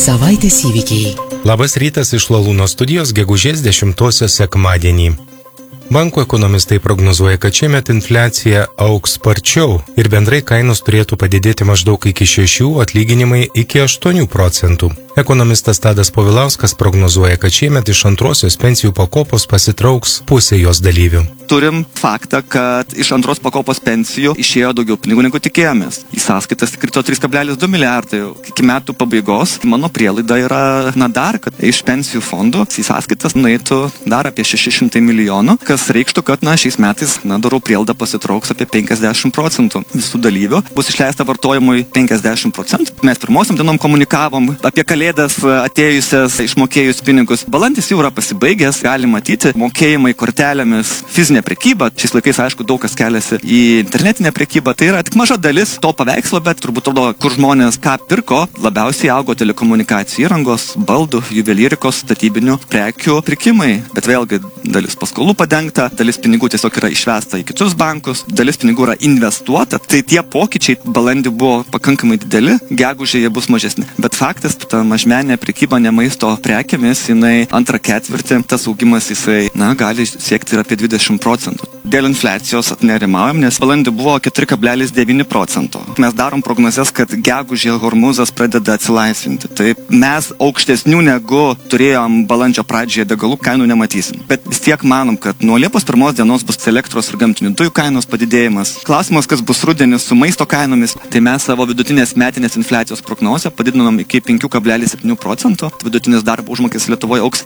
Savaitės įvykiai. Labas rytas iš Lalūno studijos gegužės 10-osios sekmadienį. Bankų ekonomistai prognozuoja, kad šiemet infliacija augs sparčiau ir bendrai kainos turėtų padidėti maždaug iki 6, atlyginimai iki 8%. Ekonomistas Tadas Povilauskas prognozuoja, kad šiemet iš antrosios pensijų pakopos pasitrauks pusė jos dalyvių. Turim faktą, kad iš antros pakopos pensijų išėjo daugiau pinigų negu tikėjomės. Į sąskaitas krito 3,2 milijardai. Iki metų pabaigos mano prielaida yra dar, kad iš pensijų fondų į sąskaitas nueitų dar apie 600 milijonų, kas reikštų, kad šiais metais darau prielaidą pasitrauks apie 50% visų dalyvių. Bus išleista vartojimui 50%. Mes pirmosiam dienom komunikavom apie kalėdas atėjusias išmokėjus pinigus. Balandis jau yra pasibaigęs, gali matyti mokėjimai kortelėmis, fizinė prekyba. Šiais laikais, aišku, daug kas keliasi į internetinę prekybą. Tai yra tik maža dalis to paveikslo, bet turbūt rodo, kur žmonės ką pirko. Labiausiai augo telekomunikacijų įrangos, baldų, juvelyrikos, statybinių prekių pirkimai. Bet vėlgi dalis paskolų padengta, dalis pinigų tiesiog yra išvesta į kitus bankus, dalis pinigų yra investuota. Tai tie pokyčiai balandį buvo pakankamai dideli, gegužėje bus mažesni. Bet faktas, ta mažmeninė prekyba ne maisto prekėmis, jinai antrą ketvirtį, tas augimas jisai, gali siekti ir apie 20%. Dėl infliacijos nerimaujam, nes balandį buvo 4,9%. Mes darom prognozes, kad gegužė Hormuzas pradeda atsilaisvinti. Tai mes aukštesnių negu turėjom balandžio pradžioje degalų kainų nematysim. Bet vis tiek manom, kad nuo Liepos 1 dienos bus elektros ir gamtinių dujų kainos padidėjimas. Klausimas, kas bus rudenį su maisto kainomis, tai mes savo vidutinės metinės infliacijos prognozę padidinom iki 5,7%. Vidutinis darbo užmokestis Lietuvoje augs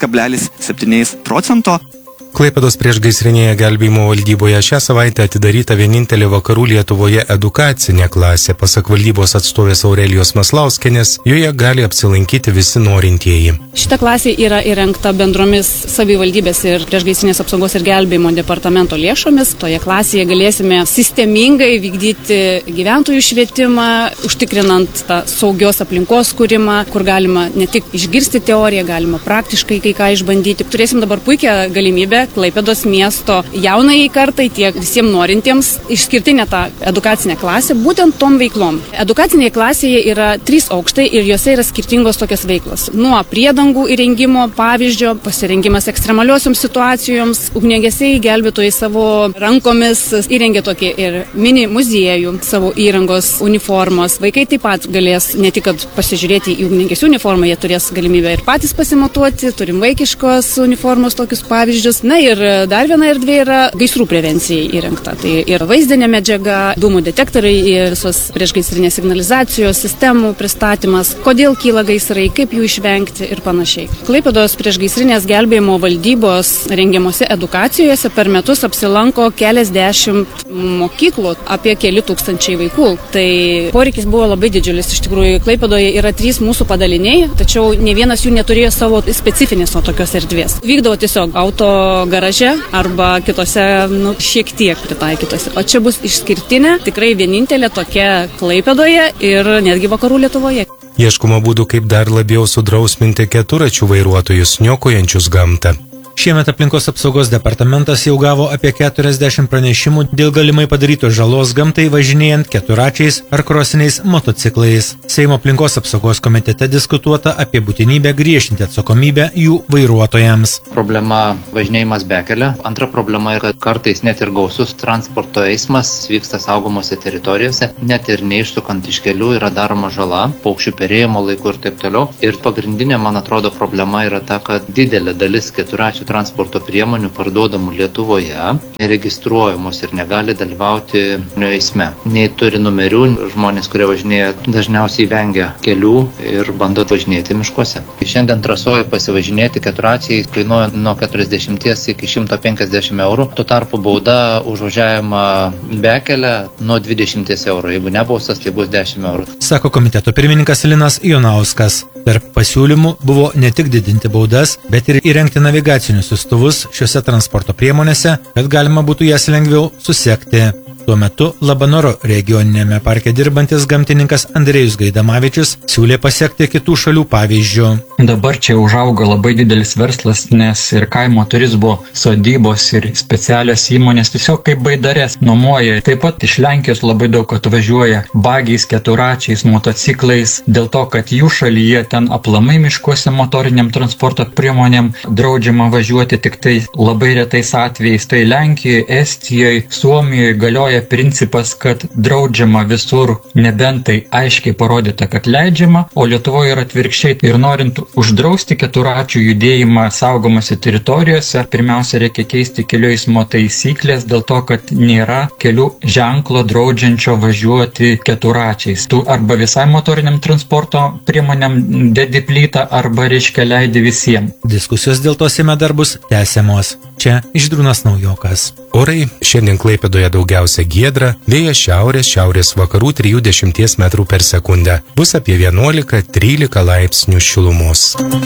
7,7%. Klaipėdos priešgaisrinėje gelbėjimo valdyboje šią savaitę atidaryta vienintelė vakarų Lietuvoje edukacinė klasė. Pasak valdybos atstovės Aurelijos Maslauskienės, joje gali apsilankyti visi norintieji. Šita klasė yra įrengta bendromis savivaldybės ir priešgaisrinės apsaugos ir gelbėjimo departamento lėšomis. Toje klasėje galėsime sistemingai vykdyti gyventojų švietimą, užtikrinant tą saugios aplinkos kūrimą, kur galima ne tik išgirsti teoriją, galima praktiškai kai ką išbandyti. Turėsim dabar puikią galimybę Klaipėdos miesto jaunai kartai, tiek visiems norintiems išskirtinę tą edukacinę klasę būtent tom veiklom. Edukacinėje klasėje yra 3 aukštai ir juose yra skirtingos tokios veiklos. Nuo priedangų įrengimo pavyzdžio, pasirengimas ekstremaliosioms situacijoms, ugniagesiai gelbėtojai savo rankomis įrengė tokį ir mini muziejų, savo įrangos uniformos. Vaikai taip pat galės ne tik pasižiūrėti į ugniagesių uniformą, jie turės galimybę ir patys pasimatuoti, turim vaikiškos uniformos tokius pavyzdžius. Ir dar viena erdvė yra gaisrų prevencijai įrengta. Tai ir vaizdinė medžiaga, dūmų detektoriai ir visos priešgaisrinės signalizacijos sistemų pristatymas, kodėl kyla gaisrai, kaip jų išvengti ir panašiai. Klaipėdos priešgaisrinės gelbėjimo valdybos rengiamose edukacijose per metus apsilanko keliasdešimt mokyklų, apie keli tūkstančiai vaikų. Tai poreikis buvo labai didžiulis. Iš tikrųjų, Klaipėdoje yra 3 mūsų padaliniai, tačiau ne vienas jų neturėjo savo specifinės tokios erdvės. Vykdavo tiesiog auto garaže arba kitose, šiek tiek pritaikytose. O čia bus išskirtinė, tikrai vienintelė tokia Klaipėdoje ir netgi vakarų Lietuvoje. Ieškoma būdų, kaip dar labiau sudrausminti keturračių vairuotojus, niokojančius gamtą. Šiemet aplinkos apsaugos departamentas jau gavo apie 40 pranešimų dėl galimai padarytos žalos gamtai važinėjant keturračiais ar krosiniais motociklais. Seimo aplinkos apsaugos komitete diskutuota apie būtinybę griežtinti atsakomybę jų vairuotojams. Problema važinėjimas bekele. Antra problema yra, kad kartais net ir gausus transporto eismas vyksta saugomose teritorijose, net ir neišsukant iš kelių yra daroma žala, paukščių perėjimo laiku ir taip toliau. Ir pagrindinė, man atrodo, problema yra ta, kad didelė dalis keturračių transporto priemonių parduodamų Lietuvoje neregistruojamos ir negali dalyvauti eisme. Nei turi numerių, žmonės, kurie važinėja, dažniausiai vengia kelių ir bando važinėti miškuose. Šiandien trasoje pasivažinėti keturračiai kainuoja nuo 40 iki 150 eurų, tuo tarpu bauda už važiavimą bekelę nuo 20 eurų. Jeigu nebaustas, tai bus 10 eurų. Sako komiteto pirmininkas Linas Jonauskas. Tarp pasiūlymų buvo ne tik didinti baudas, bet ir įrengti navigacinius siųstuvus šiuose transporto priemonėse, kad galima būtų jas lengviau susekti. Tuo metu Labanoro regioninėme parke dirbantis gamtininkas Andrėjus Gaidamavičius siūlė pasiekti kitų šalių pavyzdžių. Dabar čia užaugo labai didelis verslas, nes ir kaimo turizmo sodybos ir specialios įmonės tiesiog kaip baidarės nuomoja. Taip pat iš Lenkijos labai daug atvažiuoja bagiais, keturračiais, motociklais, dėl to, kad jų šalyje ten aplamai miškuose motoriniam transporto priemonėm draudžiama važiuoti tik tai labai retais atvejais. Tai Lenkijoje, Estijoje, Suomijoje galioja principas, kad draudžiama visur, nebent tai aiškiai parodyta, kad leidžiama, o Lietuvoje yra atvirkščiai. Ir norint uždrausti keturračių judėjimą saugomose teritorijose, pirmiausia reikia keisti kelių eismo taisyklės dėl to, kad nėra kelių ženklo draudžiančio važiuoti keturračiais. Tu arba visai motoriniam transporto priemonėm dedi plytą, arba reiškia leidi visiems. Diskusijos dėl to Seime dar bus tęsiamos. Čia Žydrūnas Naujokas. Orai šiandien Klaipėdoje daugiausia giedra, vėjas šiaurės vakarų 3–10 metrų per sekundę. Bus apie 11–13 laipsnių šilumos.